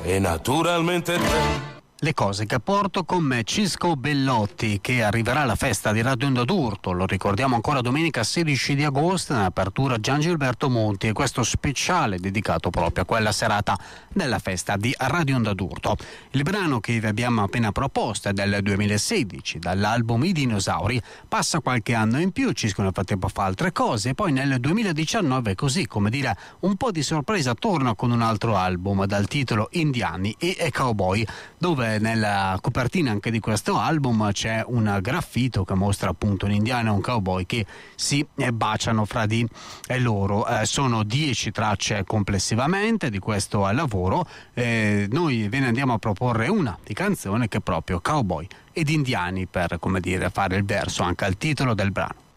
E naturalmente te. Le cose che porto con me Cisco Bellotti, che arriverà alla festa di Radio Onda d'Urto, lo ricordiamo ancora domenica 16 di agosto, in apertura Gian Gilberto Monti, e questo speciale dedicato proprio a quella serata della festa di Radio Onda d'Urto. Il brano che vi abbiamo appena proposto è del 2016, dall'album I Dinosauri. Passa qualche anno in più, Cisco nel frattempo fa altre cose, e poi nel 2019, così come dire un po' di sorpresa, torna con un altro album dal titolo Indiani e Cowboy, dove nella copertina anche di questo album c'è un graffito che mostra appunto un indiano e un cowboy che si baciano fra di loro. Sono 10 tracce complessivamente di questo lavoro. Noi ve ne andiamo a proporre una di canzone che è proprio Cowboy ed Indiani, per, come dire, fare il verso anche al titolo del brano.